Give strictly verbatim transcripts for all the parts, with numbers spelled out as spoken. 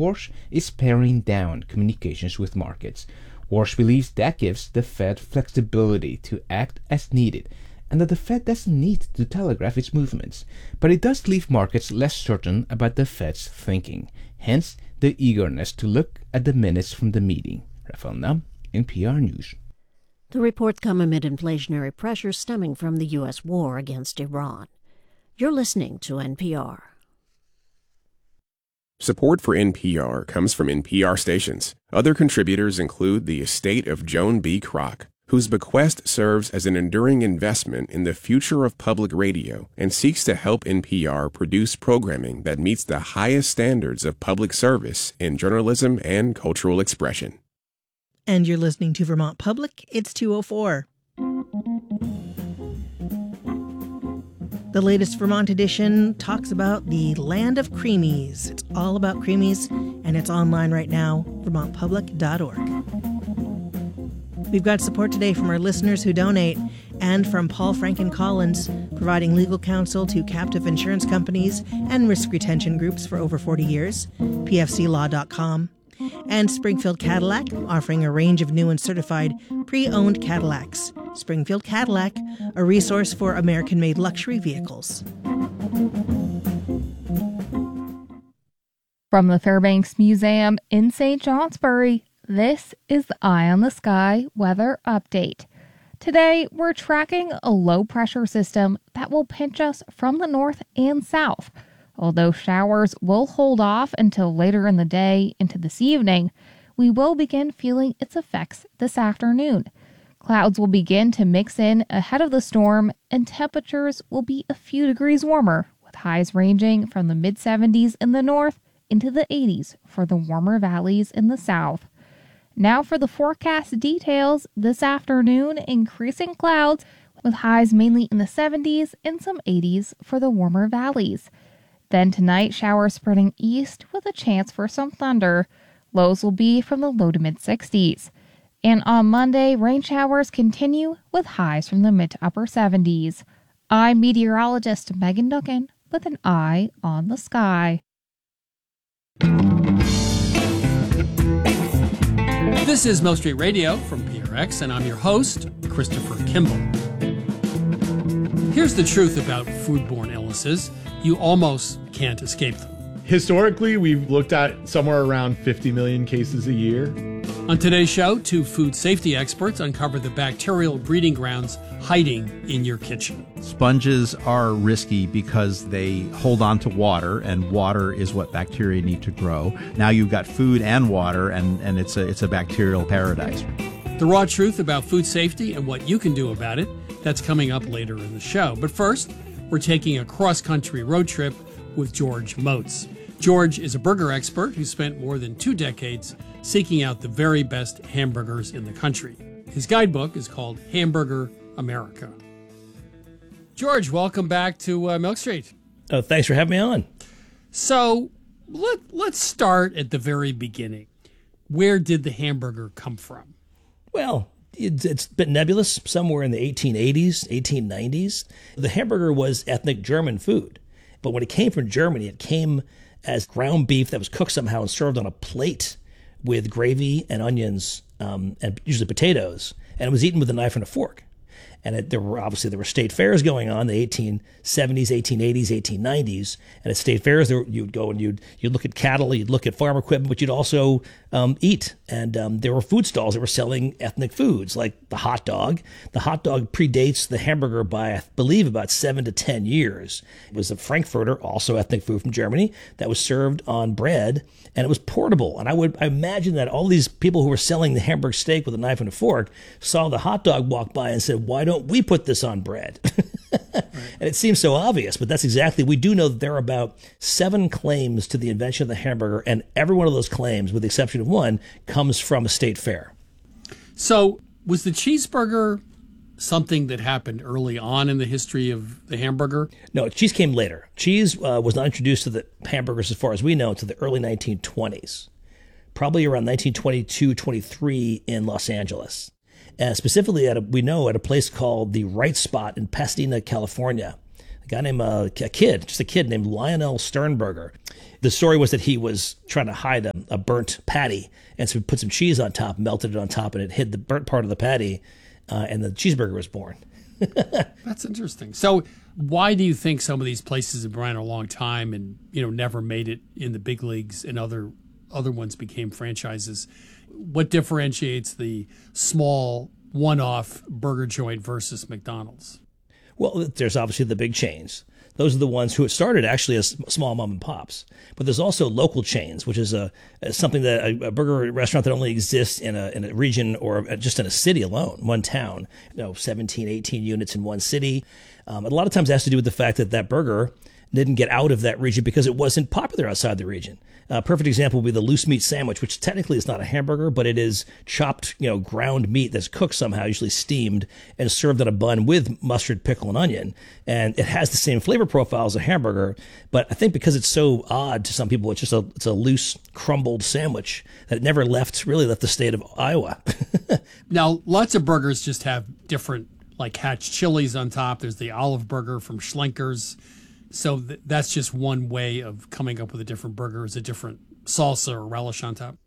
Warsh is paring down communications with markets. Warsh believes that gives the Fed flexibility to act as needed, and that the Fed doesn't need to telegraph its movements, but it does leave markets less certain about the Fed's thinking, hence the eagerness to look at the minutes from the meeting. Rafael Nam, N P R News. The reports come amid inflationary pressures stemming from the U S war against Iran. You're listening to N P R. Support for N P R comes from N P R stations. Other contributors include the estate of Joan B. Kroc, whose bequest serves as an enduring investment in the future of public radio and seeks to help N P R produce programming that meets the highest standards of public service in journalism and cultural expression. And you're listening to Vermont Public. It's two oh four. The latest Vermont edition talks about the land of creamies. It's all about creamies, and it's online right now, vermont public dot org. We've got support today from our listeners who donate, and from Paul Franken Collins, providing legal counsel to captive insurance companies and risk retention groups for over forty years, p f c law dot com. And Springfield Cadillac, offering a range of new and certified pre-owned Cadillacs. Springfield Cadillac, a resource for American-made luxury vehicles. From the Fairbanks Museum in Saint Johnsbury, this is the Eye on the Sky weather update. Today, we're tracking a low-pressure system that will pinch us from the north and south. Although showers will hold off until later in the day into this evening, we will begin feeling its effects this afternoon. Clouds will begin to mix in ahead of the storm, and temperatures will be a few degrees warmer, with highs ranging from the mid seventies in the north into the eighties for the warmer valleys in the south. Now for the forecast details. This afternoon, increasing clouds with highs mainly in the seventies and some eighties for the warmer valleys. Then tonight, showers spreading east with a chance for some thunder. Lows will be from the low to mid sixties. And on Monday, rain showers continue with highs from the mid to upper seventies. I'm meteorologist Megan Duncan with an eye on the sky. This is Mill Street Radio from P R X, and I'm your host, Christopher Kimball. Here's the truth about foodborne illnesses. You almost can't escape them. Historically, we've looked at somewhere around fifty million cases a year. On today's show, two food safety experts uncover the bacterial breeding grounds hiding in your kitchen. Sponges are risky because they hold on to water, and water is what bacteria need to grow. Now you've got food and water, and, and it's a it's a bacterial paradise. The raw truth about food safety and what you can do about it, that's coming up later in the show. But first, we're taking a cross-country road trip with George Moats. George is a burger expert who spent more than two decades seeking out the very best hamburgers in the country. His guidebook is called Hamburger America. George, welcome back to uh, Milk Street. Oh, thanks for having me on. So let, let's start at the very beginning. Where did the hamburger come from? Well, it's, it's a bit nebulous. Somewhere in the eighteen eighties, eighteen nineties. The hamburger was ethnic German food. But when it came from Germany, it came as ground beef that was cooked somehow and served on a plate with gravy and onions um, and usually potatoes. And it was eaten with a knife and a fork. And it, there were obviously there were state fairs going on in the eighteen seventies, eighteen eighties, eighteen nineties. And at state fairs, there, you'd go and you'd you'd look at cattle, you'd look at farm equipment, but you'd also um, eat. And um, there were food stalls that were selling ethnic foods, like the hot dog. The hot dog predates the hamburger by, I believe, about seven to ten years. It was a Frankfurter, also ethnic food from Germany, that was served on bread, and it was portable. And I would I imagine that all these people who were selling the Hamburg steak with a knife and a fork saw the hot dog walk by and said, "Why don't we put this on bread?" Right. And it seems so obvious, but that's exactly, we do know that there are about seven claims to the invention of the hamburger, and every one of those claims, with the exception of one, comes from a state fair. So was the cheeseburger something that happened early on in the history of the hamburger? No, cheese came later. Cheese uh, was not introduced to the hamburgers, as far as we know, until the early nineteen twenties, probably around nineteen twenty-two, twenty-three in Los Angeles. Uh, specifically, at a, we know at a place called the Right Spot in Pasadena, California. A guy named, uh, a kid, just a kid named Lionel Sternberger. The story was that he was trying to hide a, a burnt patty. And so we put some cheese on top, melted it on top, and it hid the burnt part of the patty, uh, and the cheeseburger was born. That's interesting. So why do you think some of these places have been around a long time and, you know, never made it in the big leagues and other other ones became franchises? What differentiates the small one-off burger joint versus McDonald's? Well, there's obviously the big chains. Those are the ones who started actually as small mom and pops. But there's also local chains, which is a, a something that a, a burger restaurant that only exists in a in a region or just in a city alone, one town. You know, seventeen, eighteen units in one city. Um, and a lot of times it has to do with the fact that that burger didn't get out of that region because it wasn't popular outside the region. A perfect example would be the loose meat sandwich, which technically is not a hamburger, but it is chopped, you know, ground meat that's cooked somehow, usually steamed, and served on a bun with mustard, pickle, and onion. And it has the same flavor profile as a hamburger, but I think because it's so odd to some people, it's just a it's a loose, crumbled sandwich that it never left, really left the state of Iowa. Now, lots of burgers just have different, like Hatch chilies on top. There's the olive burger from Schlenker's. So th- that's just one way of coming up with a different burger, is a different salsa or relish on top.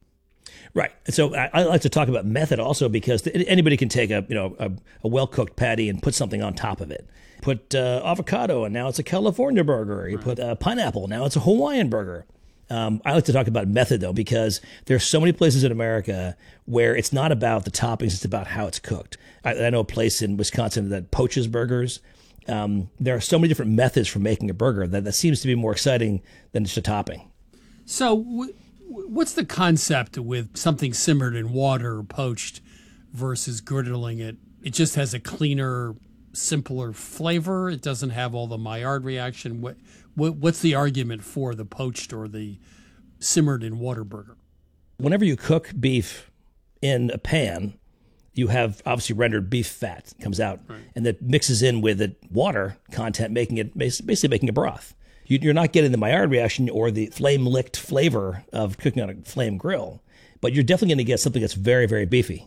Right. And so I, I like to talk about method also because th- anybody can take a you know a, a well-cooked patty and put something on top of it. Put uh, avocado, and now it's a California burger. You right. put uh, pineapple, now it's a Hawaiian burger. Um, I like to talk about method, though, because there's so many places in America where it's not about the toppings, it's about how it's cooked. I, I know a place in Wisconsin that poaches burgers. Um, there are so many different methods for making a burger that that seems to be more exciting than just a topping. So w- what's the concept with something simmered in water or poached versus griddling it? It just has a cleaner, simpler flavor. It doesn't have all the Maillard reaction. What, what what's the argument for the poached or the simmered in water burger? Whenever you cook beef in a pan, you have obviously rendered beef fat comes out, right. and that mixes in with the water content, making it basically making a broth. You're not getting the Maillard reaction or the flame-licked flavor of cooking on a flame grill, but you're definitely going to get something that's very, very beefy.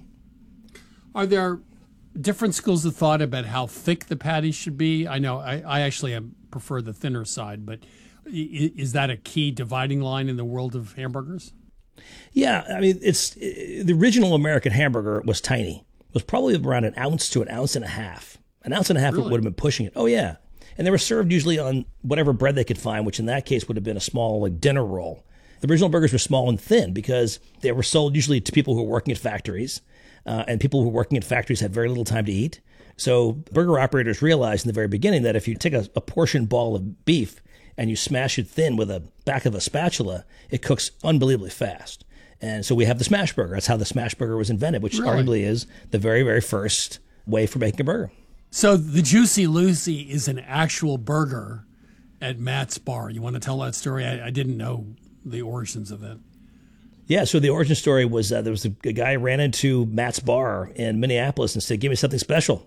Are there different schools of thought about how thick the patty should be? I know I, I actually am, prefer the thinner side, but is that a key dividing line in the world of hamburgers? Yeah, I mean, it's it, the original American hamburger was tiny. It was probably around an ounce to an ounce and a half. An ounce and a half really? would have been pushing it. Oh, yeah. And they were served usually on whatever bread they could find, which in that case would have been a small like dinner roll. The original burgers were small and thin because they were sold usually to people who were working at factories, uh, and people who were working at factories had very little time to eat. So burger operators realized in the very beginning that if you take a, a portion ball of beef and you smash it thin with the back of a spatula, it cooks unbelievably fast. And so we have the smash burger. That's how the smash burger was invented, which really? arguably is the very, very first way for making a burger. So the Juicy Lucy is an actual burger at Matt's Bar. You want to tell that story? I, I didn't know the origins of that. Yeah, so the origin story was uh, there was a, a guy who ran into Matt's Bar in Minneapolis and said, give me something special.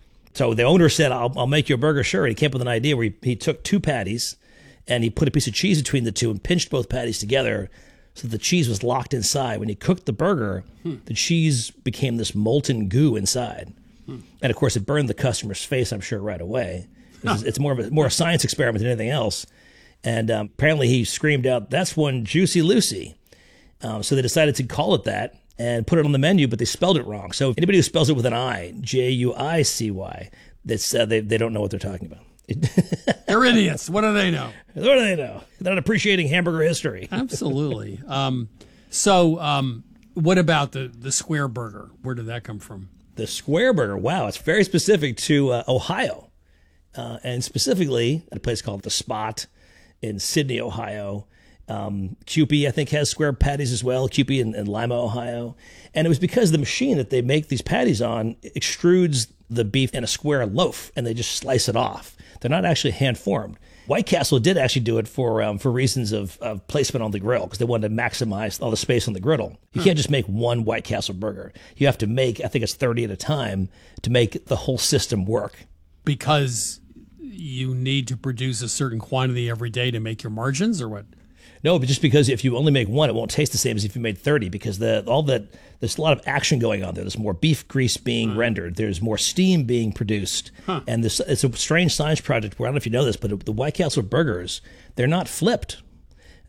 So the owner said, I'll, I'll make you a burger, sure. And he came up with an idea where he, he took two patties and he put a piece of cheese between the two and pinched both patties together so the cheese was locked inside. When he cooked the burger, hmm. the cheese became this molten goo inside. Hmm. And, of course, it burned the customer's face, I'm sure, right away. It's, it's more of a, more a science experiment than anything else. And um, apparently he screamed out, that's one Juicy Lucy. Um, so they decided to call it that and put it on the menu, but they spelled it wrong. So anybody who spells it with an I, J U I C Y, that's, uh, they, they don't know what they're talking about. They're idiots. What do they know? What do they know? They're not appreciating hamburger history. Absolutely. Um, so um, what about the, the square burger? Where did that come from? The square burger. Wow. It's very specific to uh, Ohio, uh, and specifically at a place called The Spot in Sydney, Ohio. Um, Kewpie, I think, has square patties as well. Kewpie in, in Lima, Ohio. And it was because the machine that they make these patties on extrudes the beef in a square loaf, and they just slice it off. They're not actually hand-formed. White Castle did actually do it for um, for reasons of, of placement on the grill because they wanted to maximize all the space on the griddle. You hmm. can't just make one White Castle burger. You have to make, I think it's thirty at a time, to make the whole system work. Because you need to produce a certain quantity every day to make your margins, or what? No, but just because if you only make one, it won't taste the same as if you made thirty because the all that there's a lot of action going on there. There's more beef grease being huh. rendered. There's more steam being produced. Huh. And this it's a strange science project where I don't know if you know this, but the White Castle burgers, they're not flipped.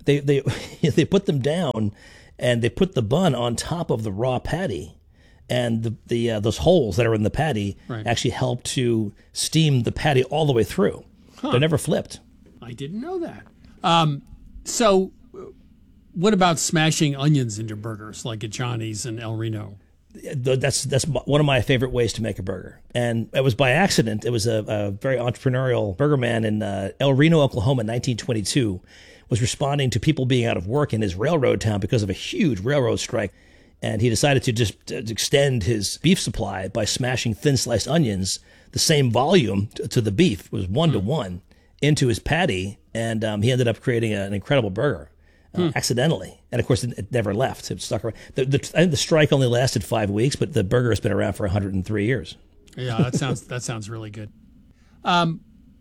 They they they put them down, and they put the bun on top of the raw patty, and the the uh, those holes that are in the patty Right. actually help to steam the patty all the way through. Huh. They're never flipped. I didn't know that. Um, so, uh, what about smashing onions into burgers like at Johnny's and El Reno? That's that's one of my favorite ways to make a burger, and it was by accident. It was a, a very entrepreneurial burger man in uh, El Reno, Oklahoma, in nineteen twenty-two, was responding to people being out of work in his railroad town because of a huge railroad strike, and he decided to just uh, extend his beef supply by smashing thin sliced onions, the same volume to, to the beef, it was one to one, into his patty, and um, he ended up creating a, an incredible burger. Uh, hmm. Accidentally. And of course, it, it never left. It stuck around. The, the, I think the strike only lasted five weeks, but the burger has been around for one hundred three years. Yeah, that sounds that sounds really good. Um,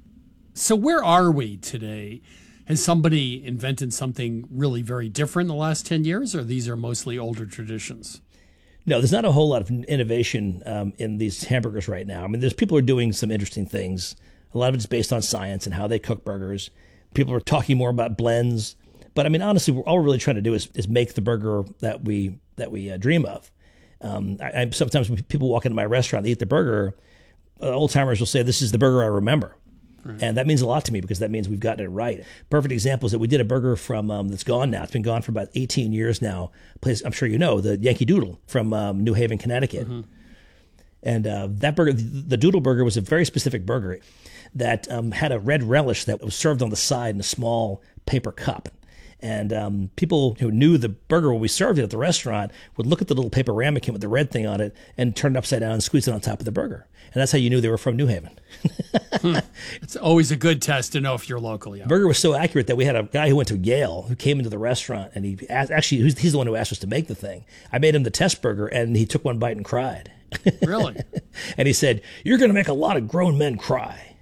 so where are we today? Has somebody invented something really very different in the last ten years, or these are mostly older traditions? No, there's not a whole lot of innovation um, in these hamburgers right now. I mean, there's people are doing some interesting things. A lot of it's based on science and how they cook burgers. People are talking more about blends. But I mean, honestly, all we're really trying to do is, is make the burger that we that we uh, dream of. Um, I, I sometimes when people walk into my restaurant, they eat the burger. Uh, old timers will say, "This is the burger I remember," right. And that means a lot to me because that means we've gotten it right. Perfect example is that we did a burger from um, that's gone now. It's been gone for about eighteen years now. Place I'm sure you know the Yankee Doodle from um, New Haven, Connecticut, mm-hmm. and uh, that burger, the Doodle burger, was a very specific burger that um, had a red relish that was served on the side in a small paper cup. And um, people who knew the burger when we served it at the restaurant would look at the little paper ramekin with the red thing on it and turn it upside down and squeeze it on top of the burger. And that's how you knew they were from New Haven. hmm. It's always a good test to know if you're local. Yeah. The burger was so accurate that we had a guy who went to Yale who came into the restaurant, and he asked, actually, he's the one who asked us to make the thing. I made him the test burger, and he took one bite and cried. Really? And he said, "You're going to make a lot of grown men cry."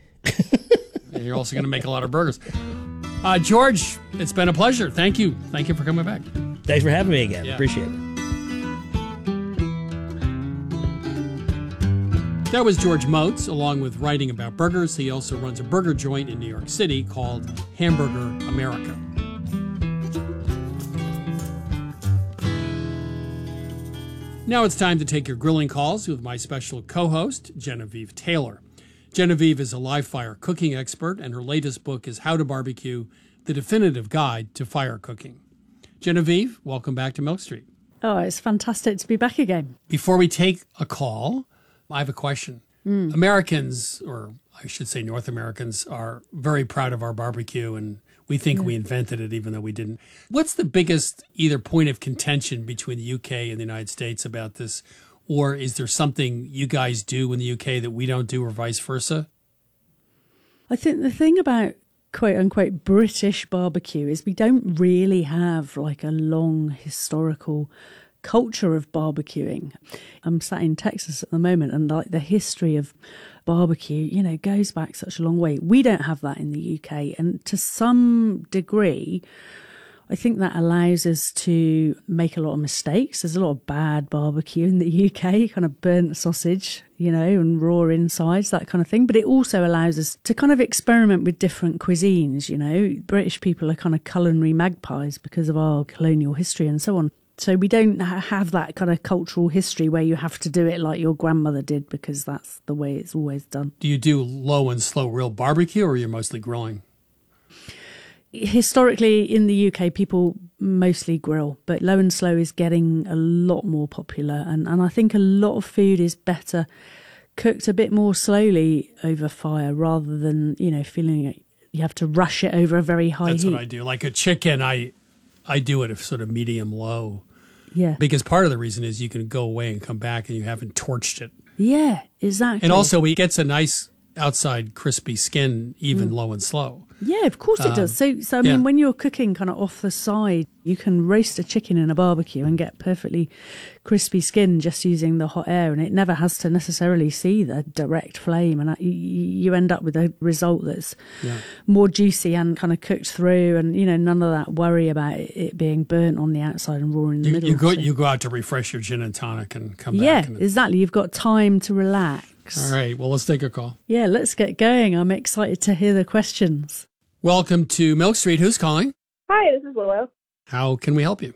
And you're also going to make a lot of burgers. Uh, George, it's been a pleasure. Thank you. Thank you for coming back. Thanks for having me again. Yeah. Appreciate it. That was George Moats. Along with writing about burgers, he also runs a burger joint in New York City called Hamburger America. Now it's time to take your grilling calls with my special co-host, Genevieve Taylor. Genevieve is a live fire cooking expert, and her latest book is How to Barbecue, the Definitive Guide to Fire Cooking. Genevieve, welcome back to Milk Street. Oh, it's fantastic to be back again. Before we take a call, I have a question. Mm. Americans, or I should say North Americans, are very proud of our barbecue, and we think yeah. we invented it even though we didn't. What's the biggest either point of contention between the U K and the United States about this? Or is there something you guys do in the U K that we don't do, or vice versa? I think the thing about quote unquote British barbecue is we don't really have like a long historical culture of barbecuing. I'm sat in Texas at the moment, and like the history of barbecue, you know, goes back such a long way. We don't have that in the U K, and to some degree, I think that allows us to make a lot of mistakes. There's a lot of bad barbecue in the U K, kind of burnt sausage, you know, and raw insides, that kind of thing. But it also allows us to kind of experiment with different cuisines, you know. British people are kind of culinary magpies because of our colonial history and so on. So we don't ha- have that kind of cultural history where you have to do it like your grandmother did because that's the way it's always done. Do you do low and slow real barbecue, or you're mostly grilling? Historically, in the U K, people mostly grill, but low and slow is getting a lot more popular. And, and I think a lot of food is better cooked a bit more slowly over fire rather than, you know, feeling like you have to rush it over a very high That's heat. That's what I do. Like a chicken, I I do it at sort of medium low. Yeah. Because part of the reason is you can go away and come back and you haven't torched it. Yeah, exactly. And also it gets a nice outside crispy skin, even mm. low and slow. Yeah, of course it does. So, so I mean, yeah. when you're cooking kind of off the side, you can roast a chicken in a barbecue and get perfectly crispy skin just using the hot air, and it never has to necessarily see the direct flame, and you end up with a result that's yeah. more juicy and kind of cooked through, and you know, none of that worry about it being burnt on the outside and raw in the you, middle. You go, so. you go out to refresh your gin and tonic and come yeah, back. Yeah, exactly. You've got time to relax. All right. Well, let's take a call. Yeah, let's get going. I'm excited to hear the questions. Welcome to Milk Street. Who's calling? Hi, this is Willow. How can we help you?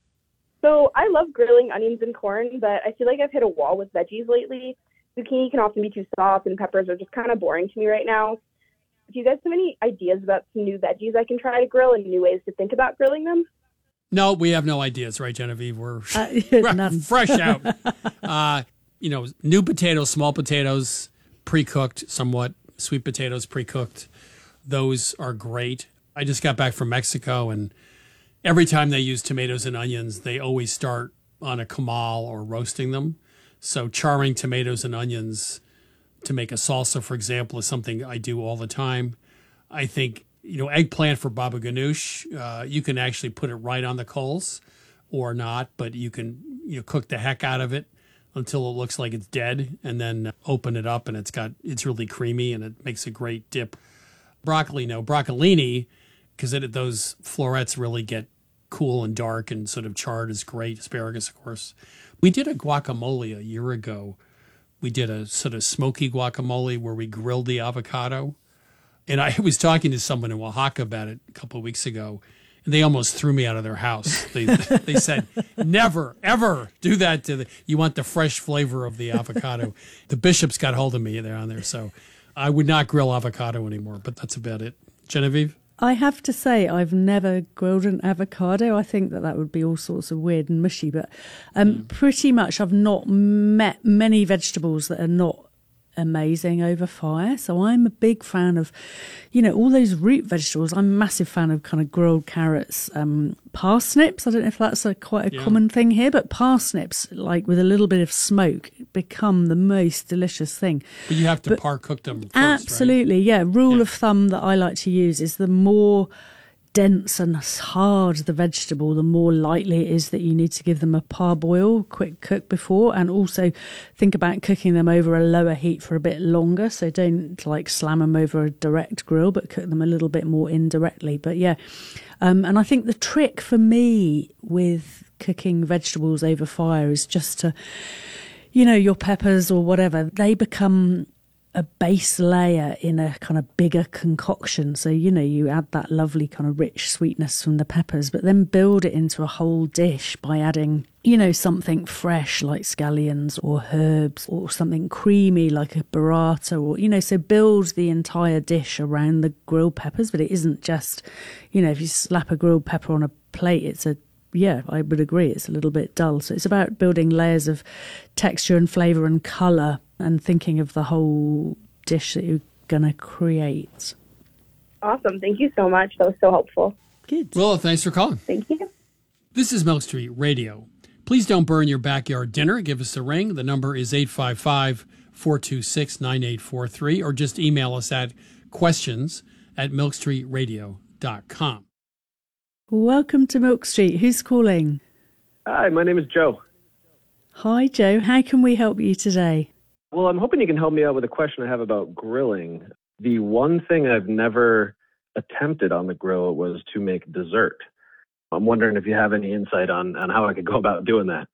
So I love grilling onions and corn, but I feel like I've hit a wall with veggies lately. Zucchini can often be too soft, and peppers are just kind of boring to me right now. Do you guys have any ideas about some new veggies I can try to grill and new ways to think about grilling them? No, we have no ideas, right, Genevieve? We're Uh, fresh out. Uh, you know, new potatoes, small potatoes, pre-cooked somewhat, sweet potatoes pre-cooked. Those are great. I just got back from Mexico, and every time they use tomatoes and onions, they always start on a comal or roasting them. So charring tomatoes and onions to make a salsa, for example, is something I do all the time. I think, you know, eggplant for baba ganoush, uh, you can actually put it right on the coals or not, but you can, you know, cook the heck out of it until it looks like it's dead, and then open it up, and it's got it's really creamy, and it makes a great dip. Broccoli, no. Broccolini, because those florets really get cool and dark and sort of charred is great. Asparagus, of course. We did a guacamole a year ago. We did a sort of smoky guacamole where we grilled the avocado. And I was talking to someone in Oaxaca about it a couple of weeks ago, and they almost threw me out of their house. They they said, never, ever do that to the, you want the fresh flavor of the avocado. The bishops got hold of me there on there, so I would not grill avocado anymore, but that's about it. Genevieve? I have to say, I've never grilled an avocado. I think that that would be all sorts of weird and mushy, but um, mm. pretty much I've not met many vegetables that are not amazing over fire. So I'm a big fan of, you know, all those root vegetables. I'm a massive fan of kind of grilled carrots, um, parsnips. I don't know if that's a quite a yeah. common thing here, but parsnips, like with a little bit of smoke, become the most delicious thing. But you have to but par cook them first, absolutely, right? yeah. Rule yeah. of thumb that I like to use is the more dense and hard the vegetable, the more likely it is that you need to give them a parboil, quick cook before, and also think about cooking them over a lower heat for a bit longer. So don't like slam them over a direct grill, but cook them a little bit more indirectly. But yeah, um, and I think the trick for me with cooking vegetables over fire is just to, you know, your peppers or whatever, they become a base layer in a kind of bigger concoction. So, you know, you add that lovely kind of rich sweetness from the peppers, but then build it into a whole dish by adding, you know, something fresh like scallions or herbs, or something creamy like a burrata, or, you know, so build the entire dish around the grilled peppers. But it isn't just, you know, if you slap a grilled pepper on a plate, it's a yeah, I would agree. It's a little bit dull. So it's about building layers of texture and flavour and colour and thinking of the whole dish that you're going to create. Awesome. Thank you so much. That was so helpful. Good. Well, thanks for calling. Thank you. This is Milk Street Radio. Please don't burn your backyard dinner. Give us a ring. The number is eight five five, four two six, nine eight four three, or just email us at questions at milk street radio dot com. Welcome to Milk Street. Who's calling? Hi, my name is Joe. Hi, Joe. How can we help you today? Well, I'm hoping you can help me out with a question I have about grilling. The one thing I've never attempted on the grill was to make dessert. I'm wondering if you have any insight on, on how I could go about doing that.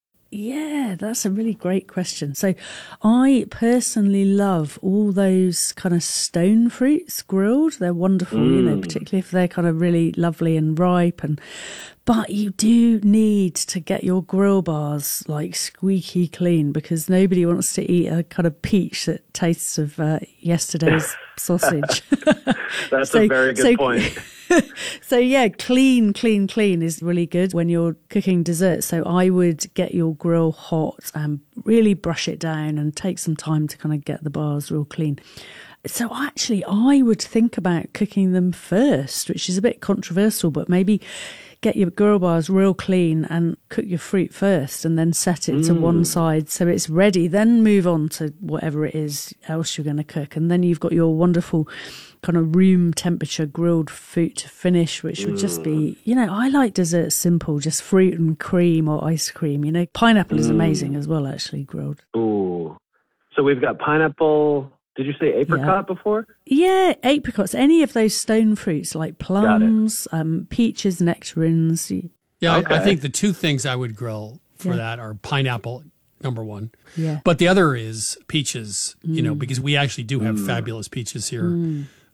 Yeah, that's a really great question. So I personally love all those kind of stone fruits grilled. They're wonderful, mm. you know, particularly if they're kind of really lovely and ripe. And but you do need to get your grill bars like squeaky clean, because nobody wants to eat a kind of peach that tastes of uh, yesterday's sausage. That's so, a very good so, point. So yeah, clean, clean, clean is really good when you're cooking dessert. So I would get your grill hot and really brush it down and take some time to kind of get the bars real clean. So actually, I would think about cooking them first, which is a bit controversial, but maybe get your grill bars real clean and cook your fruit first and then set it mm. to one side so it's ready. Then move on to whatever it is else you're going to cook. And then you've got your wonderful kind of room temperature grilled fruit to finish, which would just be, you know, I like desserts simple, just fruit and cream or ice cream. You know, pineapple is amazing mm. as well, actually, grilled. Ooh. So we've got pineapple. Did you say apricot yeah. before? Yeah, apricots. Any of those stone fruits like plums, um, peaches, nectarines. Yeah, okay. I, I think the two things I would grill for yeah. that are pineapple, number one. Yeah. But the other is peaches, mm. you know, because we actually do have mm. fabulous peaches here. Mm.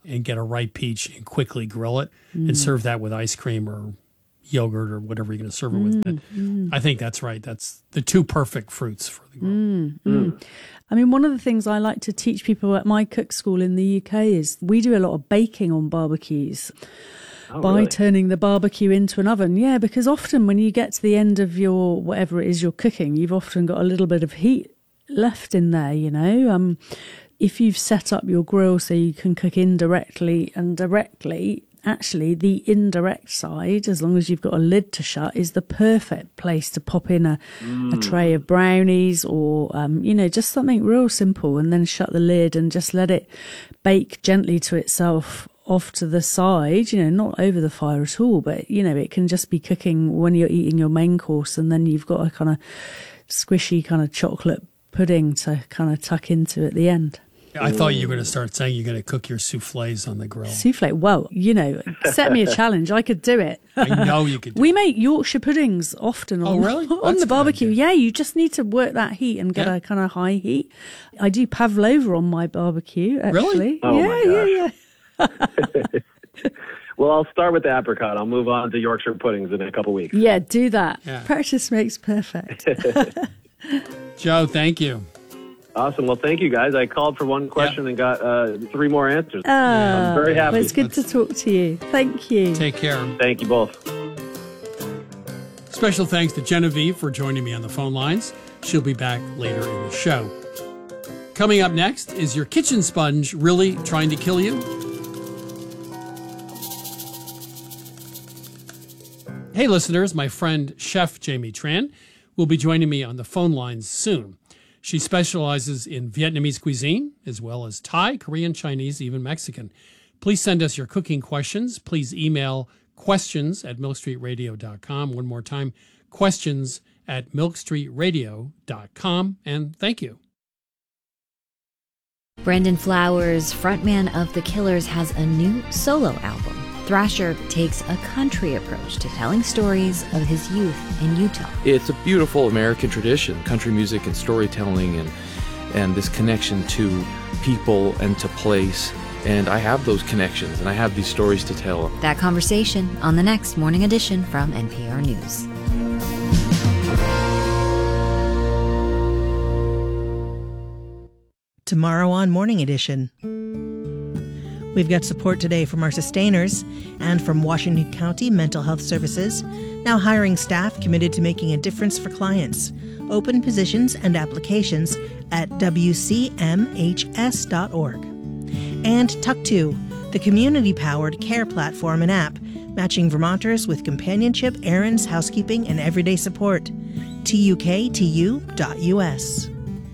and get a ripe peach and quickly grill it Mm. and serve that with ice cream or yogurt or whatever you're going to serve it with. Mm, mm. I think that's right. That's the two perfect fruits for the grill. Mm, mm. I mean, one of the things I like to teach people at my cook school in the U K is we do a lot of baking on barbecues. Oh, by really? turning the barbecue into an oven. Yeah, because often when you get to the end of your, whatever it is you're cooking, you've often got a little bit of heat left in there, you know. Um, if you've set up your grill so you can cook indirectly and directly, actually the indirect side, as long as you've got a lid to shut, is the perfect place to pop in a, Mm. a tray of brownies or, um, you know, just something real simple, and then shut the lid and just let it bake gently to itself off to the side, you know, not over the fire at all, but, you know, it can just be cooking when you're eating your main course, and then you've got a kind of squishy kind of chocolate pudding to kind of tuck into at the end. I thought you were going to start saying you're going to cook your souffles on the grill. Souffle, well, you know, set me a challenge. I could do it. I know you could do We make Yorkshire puddings often on, Oh, really? on That's the a good barbecue. idea. Yeah, you just need to work that heat and get Yeah. a kind of high heat. I do pavlova on my barbecue, actually. Really? Oh, yeah, my yeah, yeah. Well, I'll start with the apricot. I'll move on to Yorkshire puddings in a couple weeks. Yeah, do that. Yeah. Practice makes perfect. Joe, thank you. Awesome. Well, thank you, guys. I called for one question and got uh, three more answers. Oh, I'm very happy. well, it's good to talk to you. Thank you. Take care. Thank you both. Special thanks to Genevieve for joining me on the phone lines. She'll be back later in the show. Coming up next, is your kitchen sponge really trying to kill you? Hey, listeners, my friend Chef Jamie Tran will be joining me on the phone lines soon. She specializes in Vietnamese cuisine, as well as Thai, Korean, Chinese, even Mexican. Please send us your cooking questions. Please email questions at milk street radio dot com. One more time, questions at milk street radio dot com. And thank you. Brandon Flowers, frontman of The Killers, has a new solo album. Thrasher takes a country approach to telling stories of his youth in Utah. It's a beautiful American tradition, country music and storytelling, and and this connection to people and to place. And I have those connections, and I have these stories to tell. That conversation on the next Morning Edition from N P R News. Tomorrow on Morning Edition. We've got support today from our sustainers and from Washington County Mental Health Services, now hiring staff committed to making a difference for clients. Open positions and applications at w c m h s dot org. And Tuck two, the community-powered care platform and app, matching Vermonters with companionship, errands, housekeeping, and everyday support. tuktu dot u s.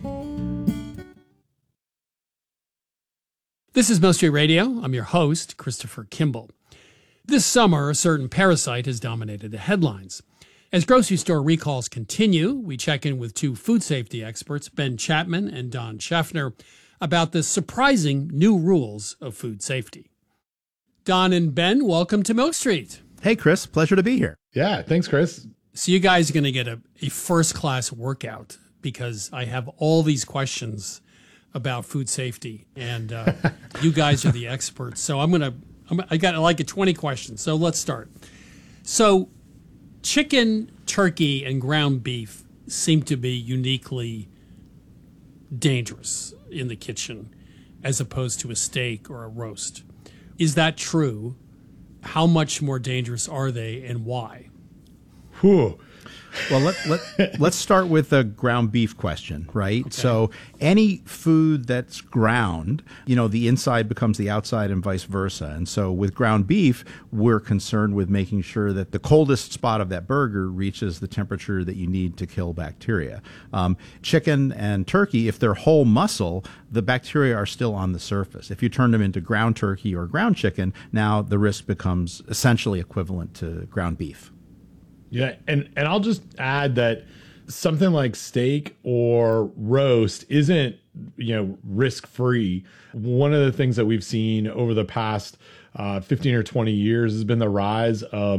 This is Milk Street Radio. I'm your host, Christopher Kimball. This summer, a certain parasite has dominated the headlines. As grocery store recalls continue, we check in with two food safety experts, Ben Chapman and Don Schaffner, about the surprising new rules of food safety. Don and Ben, welcome to Milk Street. Hey, Chris. Pleasure to be here. Yeah, thanks, Chris. So you guys are going to get a, a first-class workout because I have all these questions about food safety, and uh, you guys are the experts. So I'm gonna, I'm, I got like a twenty questions. So let's start. So, chicken, turkey, and ground beef seem to be uniquely dangerous in the kitchen, as opposed to a steak or a roast. Is that true? How much more dangerous are they, and why? Whew. Well, let, let, let's start with the ground beef question, right? Okay. So any food that's ground, you know, the inside becomes the outside and vice versa. And so with ground beef, we're concerned with making sure that the coldest spot of that burger reaches the temperature that you need to kill bacteria. Um, chicken and turkey, if they're whole muscle, the bacteria are still on the surface. If you turn them into ground turkey or ground chicken, now the risk becomes essentially equivalent to ground beef. Yeah, and, and I'll just add that something like steak or roast isn't, you know, risk-free. One of the things that we've seen over the past uh, fifteen or twenty years has been the rise of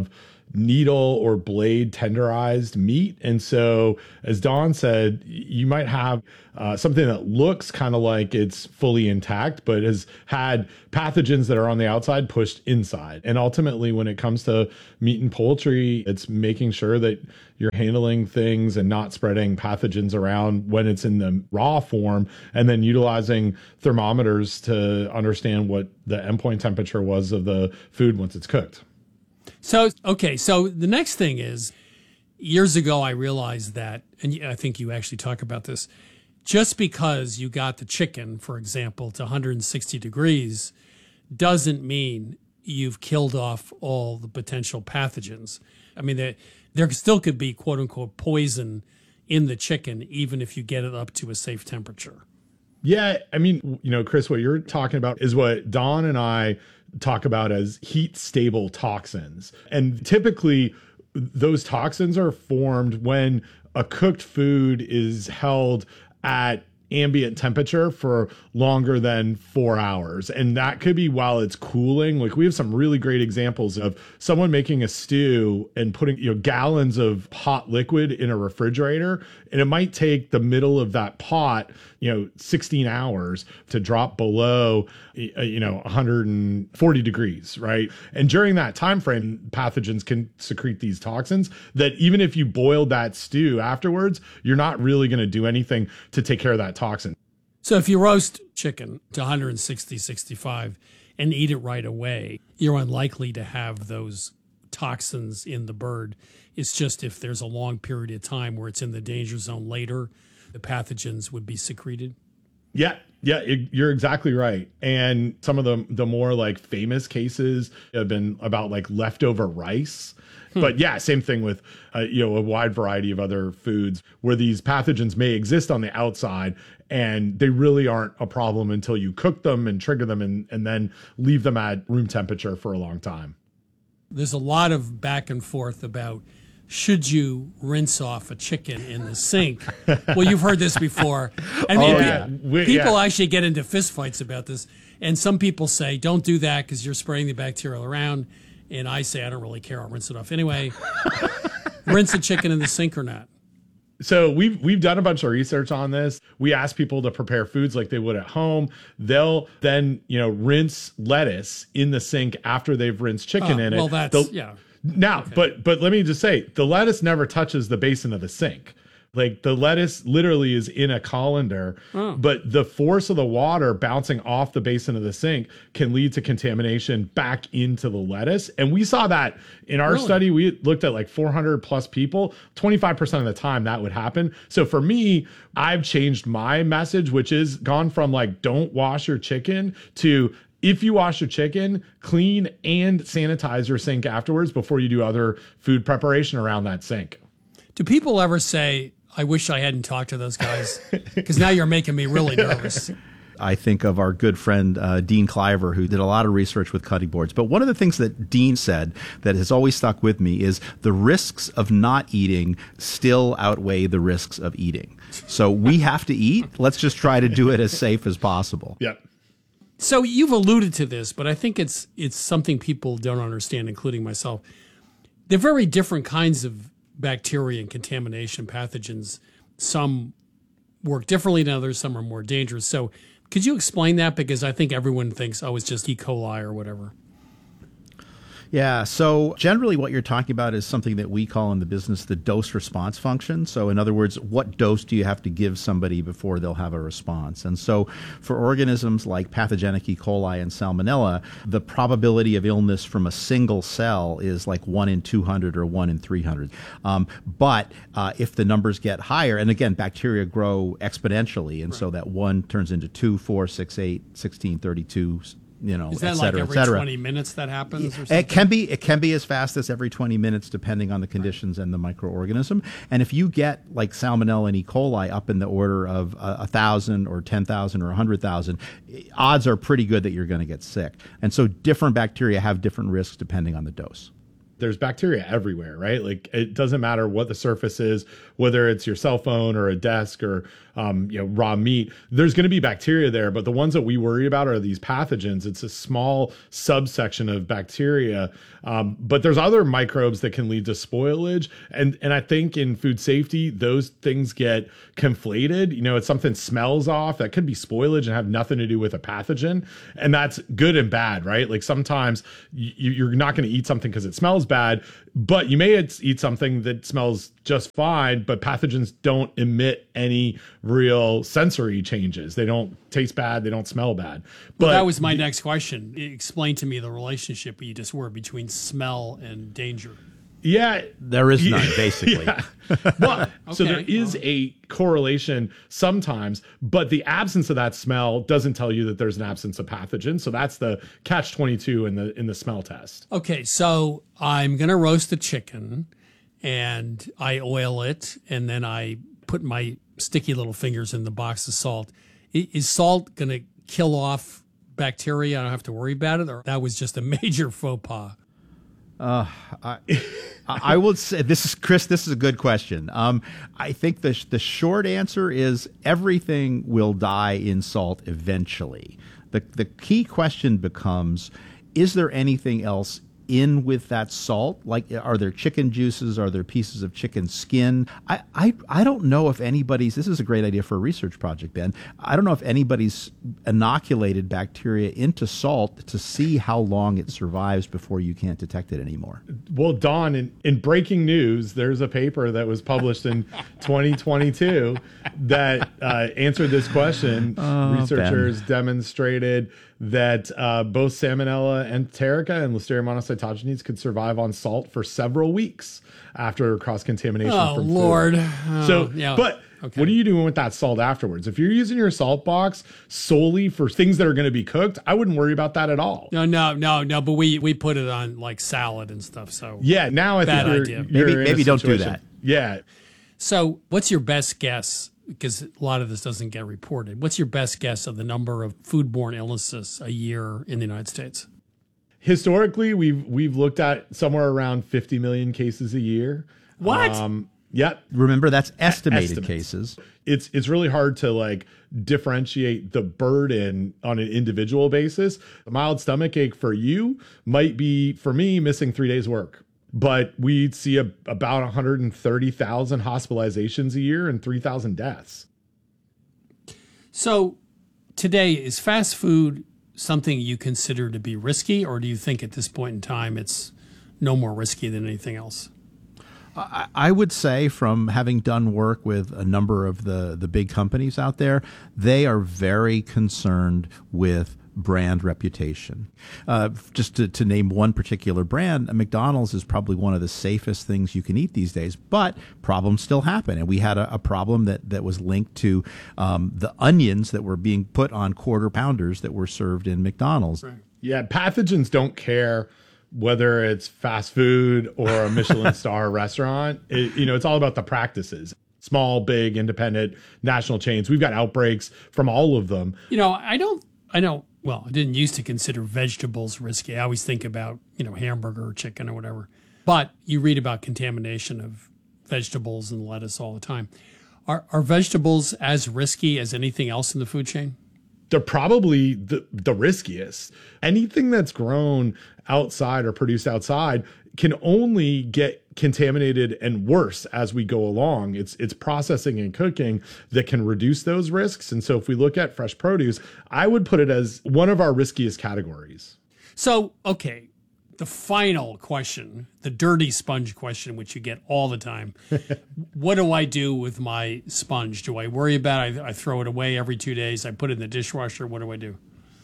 needle or blade tenderized meat. And so, as Dawn said, you might have uh, something that looks kind of like it's fully intact, but has had pathogens that are on the outside pushed inside. And ultimately, when it comes to meat and poultry, it's making sure that you're handling things and not spreading pathogens around when it's in the raw form, and then utilizing thermometers to understand what the endpoint temperature was of the food once it's cooked. So, okay, so the next thing is, years ago I realized that, and I think you actually talk about this, just because you got the chicken, for example, to one hundred sixty degrees doesn't mean you've killed off all the potential pathogens. I mean, there, there still could be quote unquote poison in the chicken, even if you get it up to a safe temperature. Yeah, I mean, you know, Chris, what you're talking about is what Dawn and I talk about as heat stable toxins. And typically those toxins are formed when a cooked food is held at ambient temperature for longer than four hours. And that could be while it's cooling. Like, we have some really great examples of someone making a stew and putting, you know, gallons of hot liquid in a refrigerator. And it might take the middle of that pot, you know, sixteen hours to drop below, you know, one hundred forty degrees, right? And during that time frame, pathogens can secrete these toxins that even if you boiled that stew afterwards, you're not really going to do anything to take care of that toxin. So if you roast chicken to one sixty, sixty-five and eat it right away, you're unlikely to have those toxins in the bird. It's just if there's a long period of time where it's in the danger zone later, the pathogens would be secreted. Yeah, yeah, it, you're exactly right. And some of the the more like famous cases have been about like leftover rice. Hmm. But yeah, same thing with, uh, you know, a wide variety of other foods where these pathogens may exist on the outside and they really aren't a problem until you cook them and trigger them and, and then leave them at room temperature for a long time. There's a lot of back and forth about, should you rinse off a chicken in the sink? Well, you've heard this before. I mean, oh, yeah. we, people yeah. actually get into fistfights about this. And some people say, don't do that because you're spraying the bacteria around. And I say, I don't really care. I'll rinse it off anyway. Rinse a chicken in the sink or not? So we've we've done a bunch of research on this. We ask people to prepare foods like they would at home. They'll then, you know, rinse lettuce in the sink after they've rinsed chicken oh, in it. Well, that's, They'll, yeah. Now, okay. but but let me just say, the lettuce never touches the basin of the sink. Like, the lettuce literally is in a colander, oh. but the force of the water bouncing off the basin of the sink can lead to contamination back into the lettuce. And we saw that in our really? study. We looked at like four hundred plus people. twenty-five percent of the time that would happen. So for me, I've changed my message, which is gone from like, don't wash your chicken, to if you wash your chicken, clean and sanitize your sink afterwards before you do other food preparation around that sink. Do people ever say, I wish I hadn't talked to those guys, because now you're making me really nervous? I think of our good friend uh, Dean Cliver, who did a lot of research with cutting boards. But one of the things that Dean said that has always stuck with me is the risks of not eating still outweigh the risks of eating. So we have to eat. Let's just try to do it as safe as possible. Yep. So you've alluded to this, but I think it's it's something people don't understand, including myself. They're very different kinds of bacteria and contamination pathogens. Some work differently than others. Some are more dangerous. So could you explain that? Because I think everyone thinks, oh, it's just E. coli or whatever. Yeah, so generally what you're talking about is something that we call in the business the dose response function. So in other words, what dose do you have to give somebody before they'll have a response? And so for organisms like pathogenic E. coli and Salmonella, the probability of illness from a single cell is like one in two hundred or one in three hundred. Um, but uh, if the numbers get higher, and again, bacteria grow exponentially, and right. so that one turns into two, four, six, eight, sixteen, thirty-two, you know, is that et cetera, like every et cetera. twenty minutes that happens? Or something? It can be. It can be as fast as every twenty minutes, depending on the conditions and the microorganism. And if you get like Salmonella and E. coli up in the order of a uh, thousand or ten thousand or a hundred thousand, odds are pretty good that you're going to get sick. And so different bacteria have different risks depending on the dose. There's bacteria everywhere, right? Like it doesn't matter what the surface is, whether it's your cell phone or a desk or um, you know, raw meat, there's going to be bacteria there. But the ones that we worry about are these pathogens. It's a small subsection of bacteria. Um, but there's other microbes that can lead to spoilage. And, and I think in food safety, those things get conflated. You know, it's something smells off that could be spoilage and have nothing to do with a pathogen. And that's good and bad, right? Like sometimes you, you're not going to eat something because it smells bad, but you may eat something that smells just fine, but pathogens don't emit any real sensory changes. They don't taste bad. They don't smell bad. But well, that was my next question. Explain to me the relationship you just were between smell and danger. Yeah. There is none, basically. Yeah. Well, okay, so there is well. a correlation sometimes, but the absence of that smell doesn't tell you that there's an absence of pathogen. So that's the catch twenty-two in the in the smell test. Okay, so I'm going to roast a chicken and I oil it and then I put my sticky little fingers in the box of salt. Is salt going to kill off bacteria? I don't have to worry about it, or that was just a major faux pas? Uh, I, I would say this is Chris. This is a good question. Um, I think the the short answer is everything will die in salt eventually. The the key question becomes: is there anything else in with that salt? Like, are there chicken juices? Are there pieces of chicken skin? I, I, I don't know if anybody's, this is a great idea for a research project, Ben. I don't know if anybody's inoculated bacteria into salt to see how long it survives before you can't detect it anymore. Well, Don, in, in breaking news, there's a paper that was published in twenty twenty-two that uh, answered this question. Oh, Researchers Ben. demonstrated that uh, both Salmonella enterica and Listeria monocytogenes could survive on salt for several weeks after cross-contamination Oh, from Lord. food. Oh, So, yeah. but Okay. what are you doing with that salt afterwards? If you're using your salt box solely for things that are going to be cooked, I wouldn't worry about that at all. No, no, no, no. But we we put it on like salad and stuff. So Yeah, now I bad think you're, idea. you're Maybe- in a maybe don't do situation- that. Yeah. So what's your best guess? Because a lot of this doesn't get reported. What's your best guess of the number of foodborne illnesses a year in the United States? Historically, we've we've looked at somewhere around fifty million cases a year. What? Um, yep. Remember, that's estimated Estimates. cases. It's it's really hard to like differentiate the burden on an individual basis. A mild stomach ache for you might be, for me, missing three days work. But we see a, about one hundred thirty thousand hospitalizations a year and three thousand deaths. So today, is fast food something you consider to be risky, or do you think at this point in time it's no more risky than anything else? I, I would say, from having done work with a number of the, the big companies out there, they are very concerned with brand reputation. Uh, just to, to name one particular brand, McDonald's is probably one of the safest things you can eat these days, but problems still happen. And we had a, a problem that, that was linked to um, the onions that were being put on quarter pounders that were served in McDonald's. Right. Yeah, pathogens don't care whether it's fast food or a Michelin star restaurant. It, you know, it's all about the practices. Small, big, independent, national chains. We've got outbreaks from all of them. You know, I don't, I know, well, I didn't used to consider vegetables risky. I always think about, you know, hamburger or chicken or whatever. But you read about contamination of vegetables and lettuce all the time. Are, are vegetables as risky as anything else in the food chain? They're probably the, the riskiest. Anything that's grown outside or produced outside can only get contaminated and worse as we go along. It's it's processing and cooking that can reduce those risks. And so if we look at fresh produce, I would put it as one of our riskiest categories. So, okay, the final question, the dirty sponge question, which you get all the time. What do I do with my sponge? Do I worry about it? I, I throw it away every two days. I put it in the dishwasher. What do I do?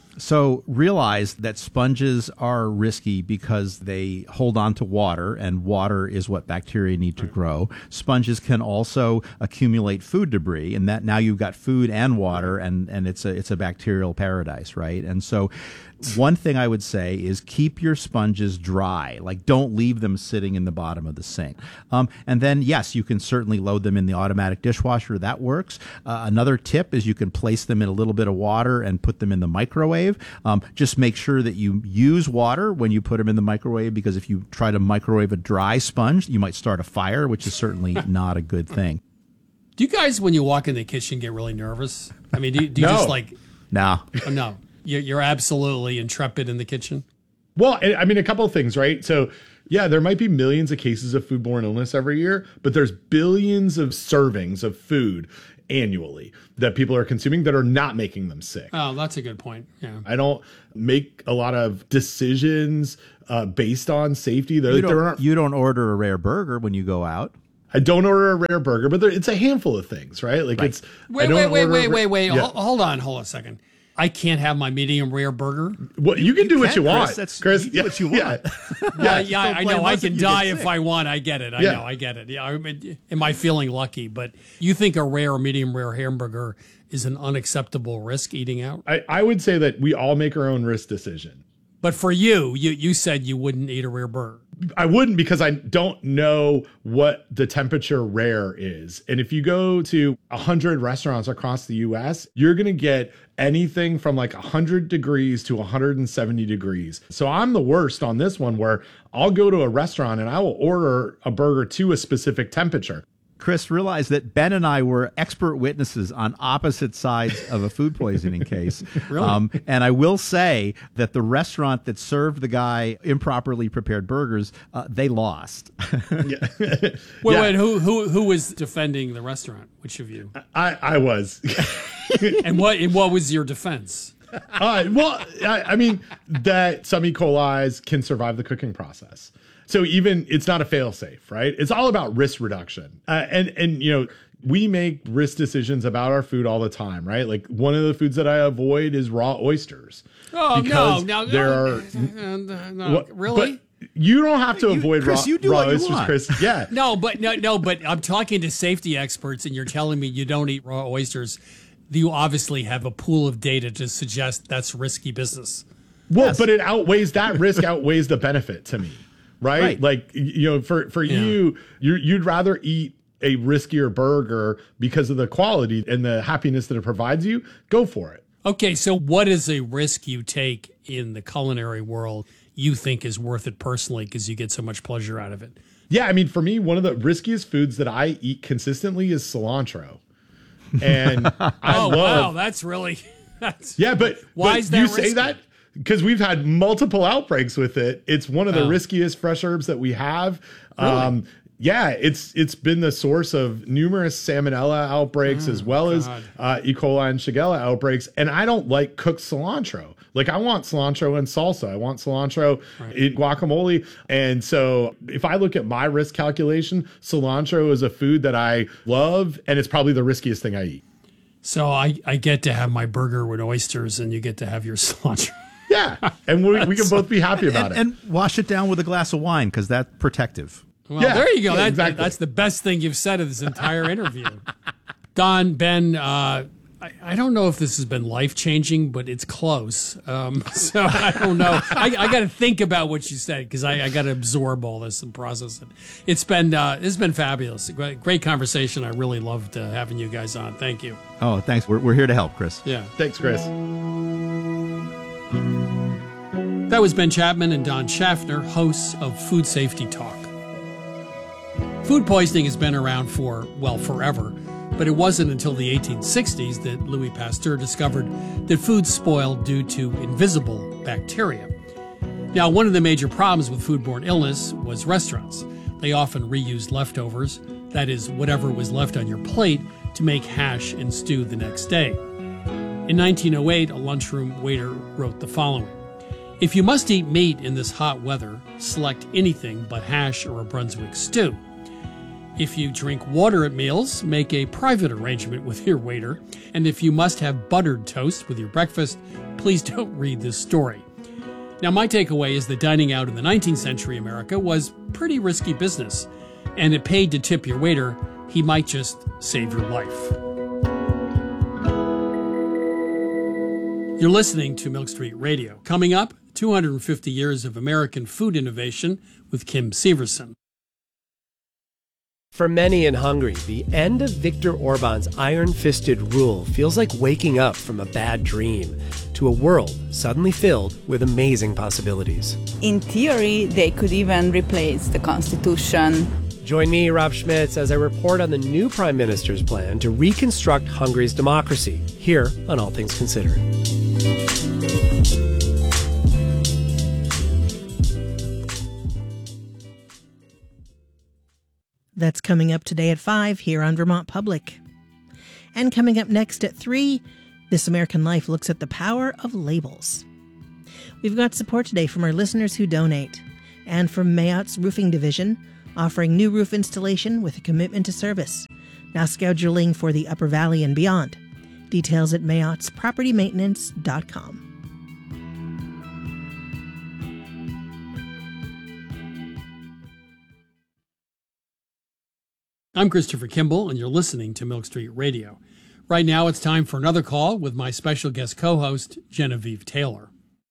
So realize that sponges are risky because they hold on to water, and water is what bacteria need to grow. Sponges can also accumulate food debris, and that now you've got food and water, and, and it's a it's a bacterial paradise, right? And so one thing I would say is keep your sponges dry. Like, don't leave them sitting in the bottom of the sink. Um, and then, yes, you can certainly load them in the automatic dishwasher. That works. Uh, another tip is you can place them in a little bit of water and put them in the microwave. microwave. Um, just make sure that you use water when you put them in the microwave, because if you try to microwave a dry sponge, you might start a fire, which is certainly not a good thing. Do you guys, when you walk in the kitchen, get really nervous? I mean, do you, do you No. just like... No. Oh, no. You're, you're absolutely intrepid in the kitchen? Well, I mean, a couple of things, right? So, yeah, there might be millions of cases of foodborne illness every year, but there's billions of servings of food annually that people are consuming that are not making them sick. Oh, that's a good point. Yeah. I don't make a lot of decisions uh, based on safety. There, You there don't, aren't, you don't order a rare burger when you go out. I don't order a rare burger, but there, it's a handful of things, right? Like Right. it's. I Wait, don't wait, wait, order wait, a- wait, wait. Yeah. Hol- Hold on, hold on a second. I can't have my medium rare burger? Well, you can do what can, you Chris. want, That's- Chris. you do what you yeah, want. Yeah, Yeah, yeah, I Don't blame know. I us if can you die get if sick. I want. I get it. I Yeah. know. I get it. Yeah. I mean, am I feeling lucky? But you think a rare or medium rare hamburger is an unacceptable risk eating out? I, I would say that we all make our own risk decision. But for you, you you said you wouldn't eat a rare burger. I wouldn't, because I don't know what the temperature rare is. And if you go to one hundred restaurants across the U S, you're going to get anything from like one hundred degrees to one hundred seventy degrees. So I'm the worst on this one, where I'll go to a restaurant and I will order a burger to a specific temperature. Chris, realized that Ben and I were expert witnesses on opposite sides of a food poisoning case. Really? Um, and I will say that the restaurant that served the guy improperly prepared burgers, uh, they lost. Yeah. Wait, Yeah. wait. Who who who was defending the restaurant? Which of you? I, I was. And what and what was your defense? Uh, well, I, I mean, that some E. coli's can survive the cooking process. So even it's not a fail safe, right? It's all about risk reduction. Uh, and, and, you know, we make risk decisions about our food all the time, right? Like one of the foods that I avoid is raw oysters. Oh, no, because no, there no. are Uh, no, What- really? But you don't have to You- avoid Chris, raw, you do raw what you oysters, want. Chris. Yeah. No, but no, no, but I'm talking to safety experts, and you're telling me you don't eat raw oysters. You obviously have a pool of data to suggest that's risky business. Well, Yes. but it outweighs that risk outweighs the benefit to me, right? Right. Like, you know, for for Yeah. you, you you'd rather eat a riskier burger because of the quality and the happiness that it provides you. Go for it. Okay, so what is a risk you take in the culinary world you think is worth it personally because you get so much pleasure out of it? Yeah, I mean, for me, one of the riskiest foods that I eat consistently is cilantro, and I oh, love. wow, that's really that's Yeah, but Why but is that you say risky? that? Because we've had multiple outbreaks with it. It's one of the Oh. riskiest fresh herbs that we have. Um, yeah, it's it's been the source of numerous salmonella outbreaks, as well as God. uh, E. coli and Shigella outbreaks. And I don't like cooked cilantro. Like, I want cilantro in salsa. I want cilantro in guacamole. And so if I look at my risk calculation, cilantro is a food that I love, and it's probably the riskiest thing I eat. So I, I get to have my burger with oysters, and you get to have your cilantro. Yeah, and we, we can both be happy about and, it. and wash it down with a glass of wine, because that's protective. Well, Yeah, there you go. yeah, That, exactly. That's the best thing you've said of this entire interview. Don, Ben, uh, I, I don't know if this has been life-changing, but it's close. Um, so I don't know. I, I got to think about what you said, because I, I got to absorb all this and process it. It's been, uh, it's been fabulous. Great, great conversation. I really loved uh, having you guys on. Thank you. Oh, thanks. We're, we're here to help, Chris. Yeah. Thanks, Chris. That was Ben Chapman and Don Schaffner, hosts of Food Safety Talk. Food poisoning has been around for, well, forever, but it wasn't until the eighteen sixties that Louis Pasteur discovered that food spoiled due to invisible bacteria. Now, one of the major problems with foodborne illness was restaurants. They often reused leftovers, that is, whatever was left on your plate, to make hash and stew the next day. In nineteen oh eight, a lunchroom waiter wrote the following: "If you must eat meat in this hot weather, select anything but hash or a Brunswick stew. If you drink water at meals, make a private arrangement with your waiter. And if you must have buttered toast with your breakfast, please don't read this story." Now, my takeaway is that dining out in the nineteenth century America was pretty risky business, and it paid to tip your waiter. He might just save your life. You're listening to Milk Street Radio. Coming up, two hundred fifty years of American food innovation with Kim Severson. For many in Hungary, the end of Viktor Orban's iron-fisted rule feels like waking up from a bad dream to a world suddenly filled with amazing possibilities. In theory, they could even replace the constitution. Join me, Rob Schmitz, as I report on the new Prime Minister's plan to reconstruct Hungary's democracy, here on All Things Considered. That's coming up today at five here on Vermont Public. And coming up next at three, This American Life looks at the power of labels. We've got support today from our listeners who donate, and from Mayottes Roofing Division, offering new roof installation with a commitment to service. Now scheduling for the Upper Valley and beyond. Details at mayotts property maintenance dot com. I'm Christopher Kimball, and you're listening to Milk Street Radio. Right now, it's time for another call with my special guest co-host, Genevieve Taylor.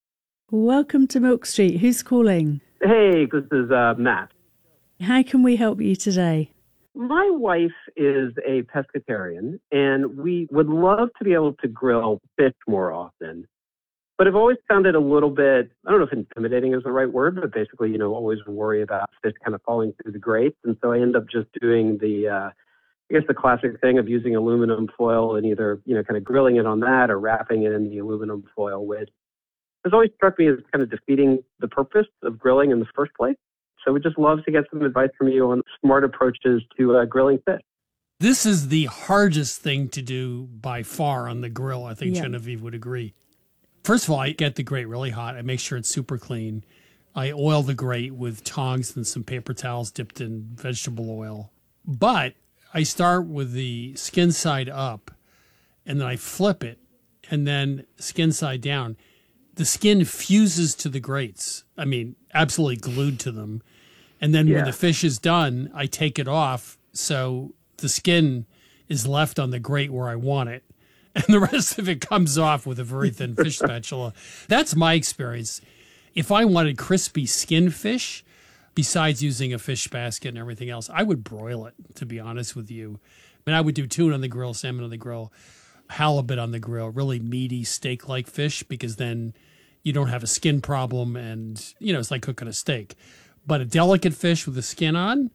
Welcome to Milk Street. Who's calling? Hey, this is uh, Matt. How can we help you today? My wife is a pescatarian, and we would love to be able to grill fish more often. But I've always found it a little bit, I don't know if intimidating is the right word, but basically, you know, always worry about fish kind of falling through the grates. And so I end up just doing the, uh, I guess the classic thing of using aluminum foil and either, you know, kind of grilling it on that or wrapping it in the aluminum foil, which has always struck me as kind of defeating the purpose of grilling in the first place. So we just love to get some advice from you on smart approaches to uh, grilling fish. This is the hardest thing to do by far on the grill. I think Yeah. Genevieve would agree. First of all, I get the grate really hot. I make sure it's super clean. I oil the grate with tongs and some paper towels dipped in vegetable oil. But I start with the skin side up, and then I flip it, and then skin side down. The skin fuses to the grates. I mean, absolutely glued to them. And then Yeah. when the fish is done, I take it off so the skin is left on the grate where I want it. And the rest of it comes off with a very thin fish spatula. That's my experience. If I wanted crispy skin fish, besides using a fish basket and everything else, I would broil it, to be honest with you. I mean, I would do tuna on the grill, salmon on the grill, halibut on the grill, really meaty steak-like fish, because then you don't have a skin problem and, you know, it's like cooking a steak. But a delicate fish with the skin on,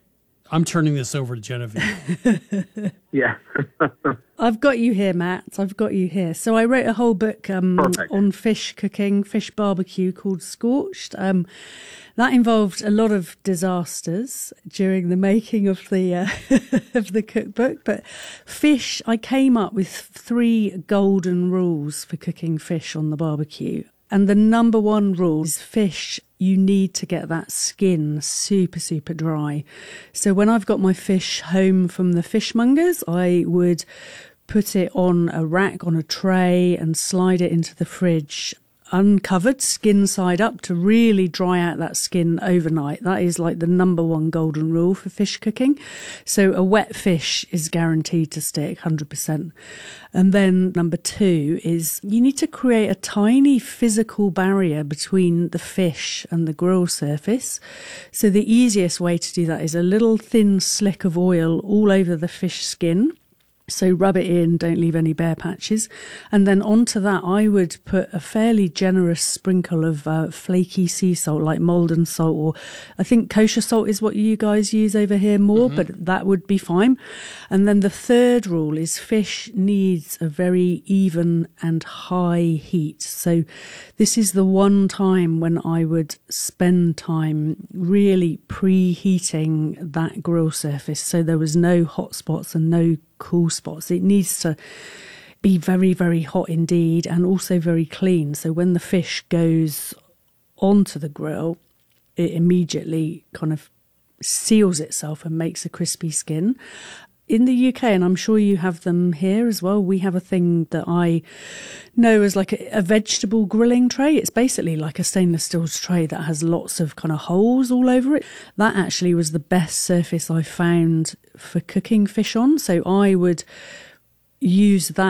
I'm turning this over to Genevieve. Yeah. I've got you here, Matt. I've got you here. So I wrote a whole book um, on fish cooking, fish barbecue called Scorched. Um, that involved a lot of disasters during the making of the uh, of the cookbook. But fish, I came up with three golden rules for cooking fish on the barbecue. And the number one rule is fish, you need to get that skin super, super dry. So when I've got my fish home from the fishmongers, I would put it on a rack, on a tray, and slide it into the fridge uncovered, skin side up, to really dry out that skin overnight. That is like the number one golden rule for fish cooking. So a wet fish is guaranteed to stick one hundred percent. And then number two is you need to create a tiny physical barrier between the fish and the grill surface. So the easiest way to do that is a little thin slick of oil all over the fish skin. So rub it in, don't leave any bare patches. And then onto that, I would put a fairly generous sprinkle of uh, flaky sea salt, like Maldon salt, or I think kosher salt is what you guys use over here more, mm-hmm. but that would be fine. And then the third rule is fish needs a very even and high heat. So this is the one time when I would spend time really preheating that grill surface, so there was no hot spots and no cool spots. It needs to be very, very hot indeed, and also very clean. So when the fish goes onto the grill, it immediately kind of seals itself and makes a crispy skin. In the U K, and I'm sure you have them here as well, we have a thing that I know as like a, a vegetable grilling tray. It's basically like a stainless steel tray that has lots of kind of holes all over it. That actually was the best surface I found for cooking fish on. So I would use that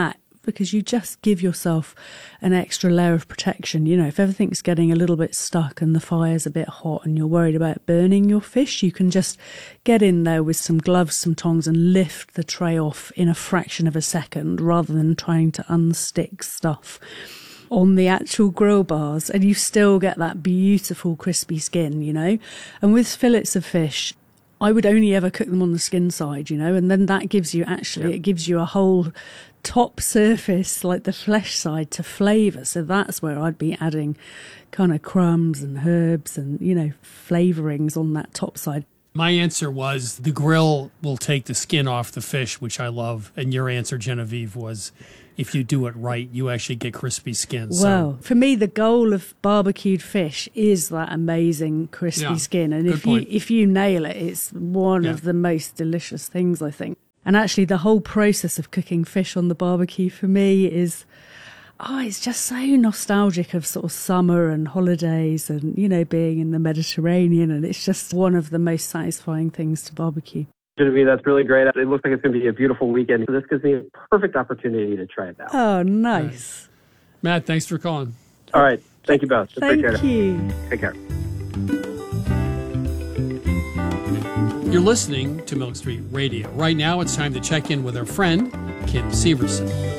because you just give yourself an extra layer of protection. You know, if everything's getting a little bit stuck and the fire's a bit hot and you're worried about burning your fish, you can just get in there with some gloves, some tongs, and lift the tray off in a fraction of a second rather than trying to unstick stuff on the actual grill bars, and you still get that beautiful crispy skin, you know. And with fillets of fish, I would only ever cook them on the skin side, you know, and then that gives you actually, yep. it gives you a whole top surface, like the flesh side, to flavour. So that's where I'd be adding kind of crumbs and herbs and, you know, flavourings on that top side. My answer was the grill will take the skin off the fish, which I love. And your answer, Genevieve, was if you do it right, you actually get crispy skin. Well, so. For me, the goal of barbecued fish is that amazing crispy yeah, skin. And if point. you if you nail it, it's one yeah. of the most delicious things, I think. And actually, the whole process of cooking fish on the barbecue for me is... Oh, it's just so nostalgic of sort of summer and holidays and, you know, being in the Mediterranean. And it's just one of the most satisfying things to barbecue. Genevieve, that's really great. It looks like it's going to be a beautiful weekend. So this gives me a perfect opportunity to try it out. Oh, nice. Right. Matt, thanks for calling. All right. Thank you both. Thank Appreciate you. It. Take care. You're listening to Milk Street Radio. Right now, it's time to check in with our friend, Kim Severson.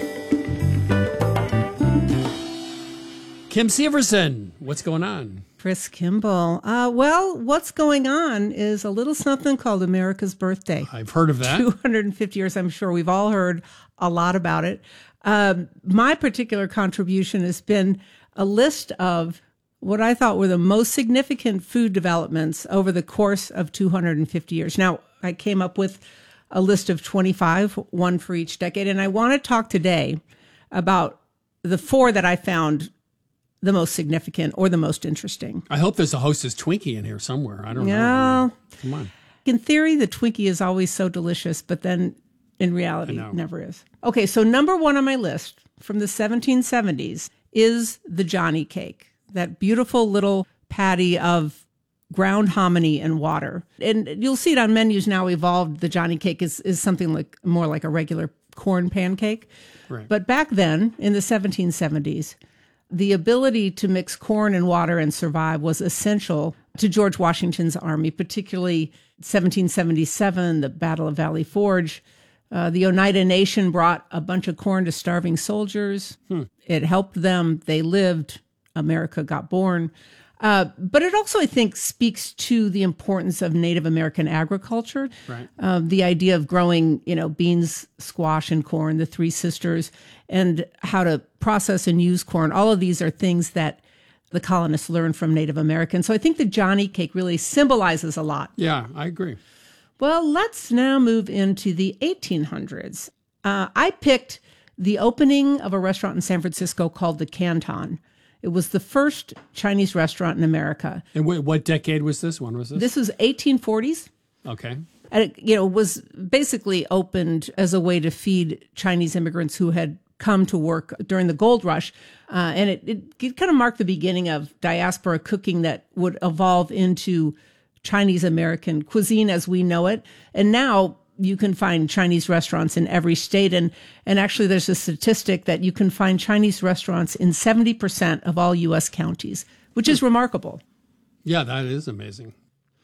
Kim Severson, what's going on? Chris Kimball. Uh, well, what's going on is a little something called America's Birthday. I've heard of that. two hundred fifty years. I'm sure we've all heard a lot about it. Um, my particular contribution has been a list of what I thought were the most significant food developments over the course of two hundred fifty years. Now, I came up with a list of twenty-five, one for each decade, and I want to talk today about the four that I found the most significant or the most interesting. I hope there's a Hostess Twinkie in here somewhere. I don't yeah. know. Come on. In theory, the Twinkie is always so delicious, but then in reality, it never is. Okay, so number one on my list from the seventeen seventies is the Johnny cake, that beautiful little patty of ground hominy and water. And you'll see it on menus now evolved. The Johnny cake is, is something like more like a regular corn pancake. Right. But back then, in the seventeen seventies, the ability to mix corn and water and survive was essential to George Washington's army, particularly seventeen seventy-seven, the Battle of Valley Forge. Uh, the Oneida Nation brought a bunch of corn to starving soldiers. Hmm. It helped them. They lived. America got born. Uh, but it also, I think, speaks to the importance of Native American agriculture. Right. Uh, the idea of growing, you know, beans, squash, and corn, the three sisters, and how to process and use corn. All of these are things that the colonists learned from Native Americans. So I think the Johnny cake really symbolizes a lot. Yeah, I agree. Well, let's now move into the eighteen hundreds. Uh, I picked the opening of a restaurant in San Francisco called the Canton. It was the first Chinese restaurant in America. And wait, what decade was this? When was this? This was eighteen forties. Okay. And it, you know, was basically opened as a way to feed Chinese immigrants who had come to work during the gold rush. Uh, and it, it, it kind of marked the beginning of diaspora cooking that would evolve into Chinese American cuisine as we know it. And now you can find Chinese restaurants in every state. And, and actually, there's a statistic that you can find Chinese restaurants in seventy percent of all U S counties, which is remarkable. Yeah, that is amazing.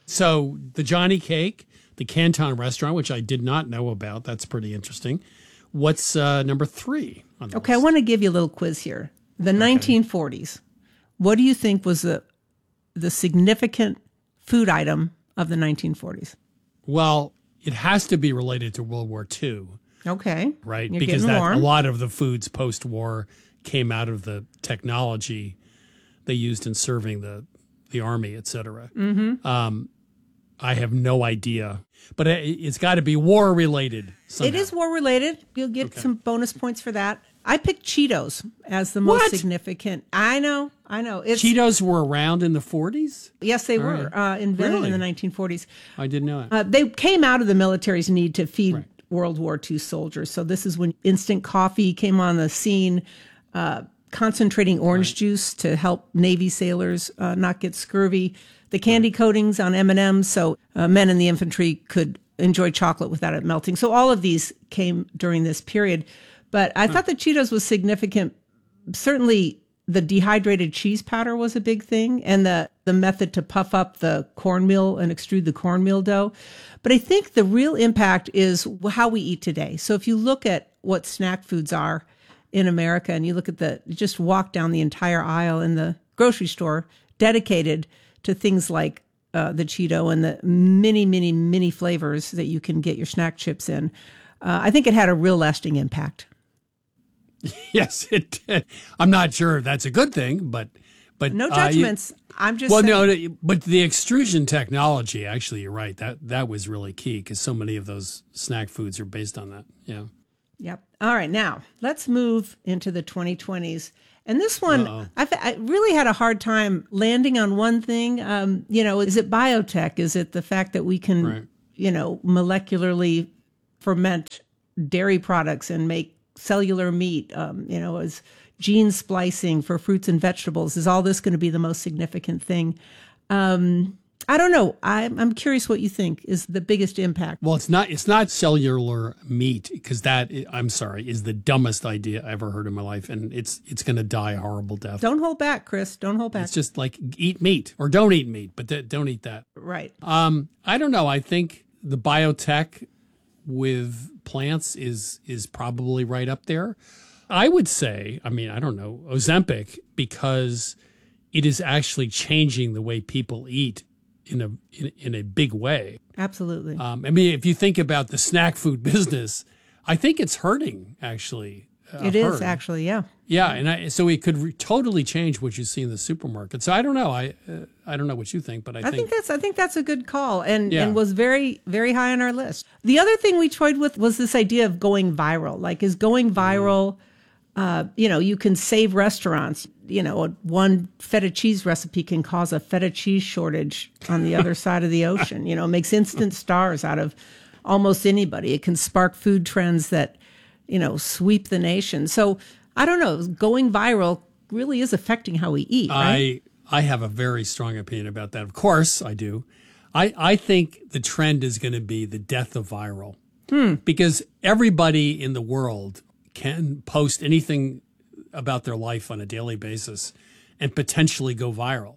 So the Johnny Cake, the Canton restaurant, which I did not know about. That's pretty interesting. What's uh, number three on the Okay, list? I want to give you a little quiz here. The okay. nineteen forties. What do you think was the the significant food item of the nineteen forties? Well, it has to be related to World War Two. Okay. Right? You're because getting that, warm. a lot of the foods post-war came out of the technology they used in serving the, the army, et cetera. Mm-hmm. Um, I have no idea. But it, it's got to be war-related somehow. It is war-related. You'll get Okay. some bonus points for that. I picked Cheetos as the most What? significant. I know. I know. It's, Cheetos were around in the forties? Yes, they All were right. uh, invented Really? in the nineteen forties. I didn't know it. Uh, they came out of the military's need to feed Right. World War Two soldiers. So this is when instant coffee came on the scene, uh, concentrating orange juice to help Navy sailors uh, not get scurvy, the candy coatings on M and M's so uh, men in the infantry could enjoy chocolate without it melting. So all of these came during this period. But I thought the Cheetos was significant. Certainly the dehydrated cheese powder was a big thing, and the, the method to puff up the cornmeal and extrude the cornmeal dough. But I think the real impact is how we eat today. So if you look at what snack foods are in America, and you look at the, just walk down the entire aisle in the grocery store dedicated to things like uh, the Cheeto and the many, many, many flavors that you can get your snack chips in, uh, I think it had a real lasting impact. Yes, it did. I'm not sure if that's a good thing, but but no uh, judgments. you, I'm just well, saying. no, but the extrusion technology. Actually, you're right. That that was really key because so many of those snack foods are based on that. Yeah. Yep. All right. Now let's move into the twenty twenties. And this one, I've, I really had a hard time landing on one thing. Um, you know, is it biotech? Is it the fact that we can, right. you know, molecularly ferment dairy products and make cellular meat? Um, you know, is gene splicing for fruits and vegetables? Is all this going to be the most significant thing? Um, I don't know. I'm, I'm curious what you think is the biggest impact. Well, it's not. It's not cellular meat because that. I'm sorry, is the dumbest idea I ever heard in my life, and it's it's going to die a horrible death. Don't hold back, Chris. Don't hold back. It's just like eat meat or don't eat meat, but th- don't eat that. Right. Um, I don't know. I think the biotech with plants is is probably right up there. I would say, I mean, I don't know, Ozempic, because it is actually changing the way people eat in a in, in a big way. Absolutely. Um, I mean, if you think about the snack food business, I think it's hurting, actually. Uh, it is, actually, yeah. Yeah, and I, so it could re- totally change what you see in the supermarket. So I don't know. I uh, I don't know what you think, but I, I think, think that's I think that's a good call, and Yeah. and was very very high on our list. The other thing we toyed with was this idea of going viral. Like, is going viral? Uh, you know, you can save restaurants. You know, one feta cheese recipe can cause a feta cheese shortage on the other side of the ocean. You know, it makes instant stars out of almost anybody. It can spark food trends that, you know, sweep the nation. So I don't know, going viral really is affecting how we eat, right? I I have a very strong opinion about that. Of course I do. I, I think the trend is going to be the death of viral. Hmm. Because everybody in the world can post anything about their life on a daily basis and potentially go viral.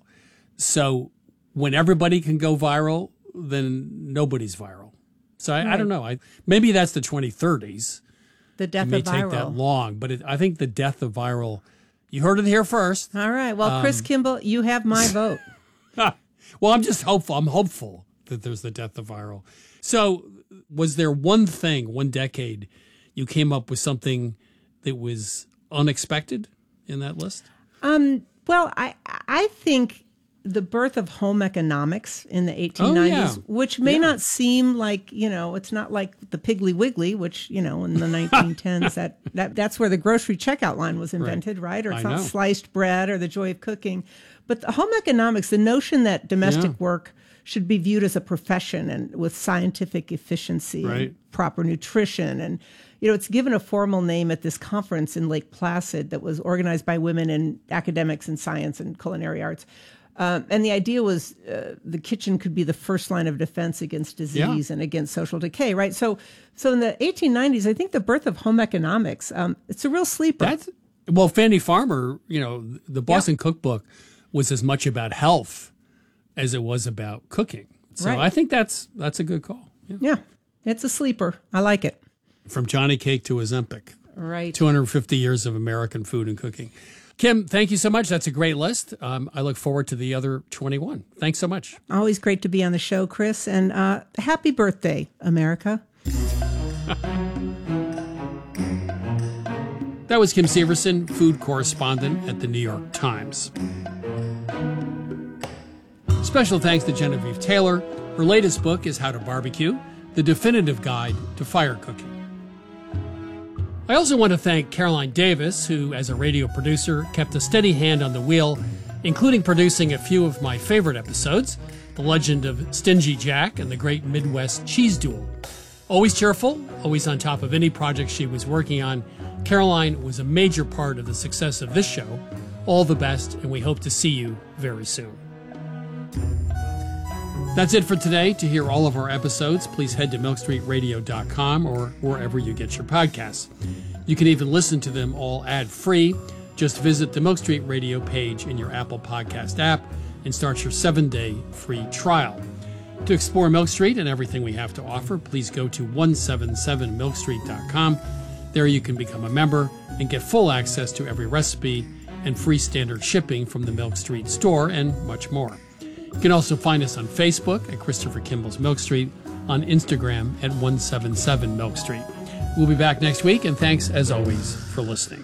So when everybody can go viral, then nobody's viral. So I, Right. I don't know. I maybe that's the twenty thirties. The death It may of viral. take that long, but it, I think the death of viral, you heard it here first. All right. Well, Chris Um, Kimball, you have my vote. Well, I'm just hopeful. I'm hopeful that there's the death of viral. So was there one thing, one decade, you came up with something that was unexpected in that list? Um, well, I I think the birth of home economics in the eighteen nineties, Oh, yeah. which may Yeah. not seem like, you know, it's not like the Piggly Wiggly, which, you know, in the nineteen tens, that, that that's where the grocery checkout line was invented, right? Or it's I not know. sliced bread or the joy of cooking. But the home economics, the notion that domestic Yeah. work should be viewed as a profession and with scientific efficiency Right. and proper nutrition. And, you know, it's given a formal name at this conference in Lake Placid that was organized by women in academics and science and culinary arts. Um, and the idea was uh, the kitchen could be the first line of defense against disease Yeah. and against social decay, right? So, so in the eighteen nineties, I think the birth of home economics, um, it's a real sleeper. That's well, Fanny Farmer, you know, the Boston Cookbook was as much about health as it was about cooking. So Right. I think that's that's a good call. Yeah. Yeah, it's a sleeper. I like it. From Johnny Cake to Ozempic. Right. two hundred fifty years of American food and cooking. Kim, thank you so much. That's a great list. Um, I look forward to the other twenty-one. Thanks so much. Always great to be on the show, Chris. And uh, happy birthday, America. That was Kim Severson, food correspondent at the New York Times. Special thanks to Genevieve Taylor. Her latest book is How to Barbecue, the definitive guide to fire cooking. I also want to thank Caroline Davis, who, as a radio producer, kept a steady hand on the wheel, including producing a few of my favorite episodes, The Legend of Stingy Jack and The Great Midwest Cheese Duel. Always cheerful, always on top of any project she was working on, Caroline was a major part of the success of this show. All the best, and we hope to see you very soon. That's it for today. To hear all of our episodes, please head to milk street radio dot com or wherever you get your podcasts. You can even listen to them all ad-free. Just visit the Milk Street Radio page in your Apple Podcast app and start your seven-day free trial. To explore Milk Street and everything we have to offer, please go to one seventy-seven milk street dot com. There you can become a member and get full access to every recipe and free standard shipping from the Milk Street store and much more. You can also find us on Facebook at Christopher Kimball's Milk Street, on Instagram at one seventy-seven Milk Street. We'll be back next week, and thanks as always for listening.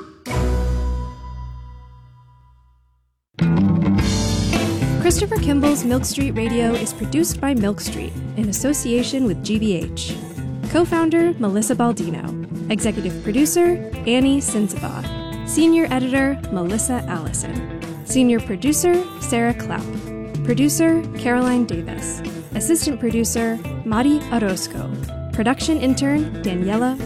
Christopher Kimball's Milk Street Radio is produced by Milk Street in association with G B H. Co-founder Melissa Baldino. Executive producer Annie Sinsaba. Senior editor Melissa Allison. Senior producer Sarah Clapp. Producer Caroline Davis. Assistant producer Mari Orozco. Production intern Daniela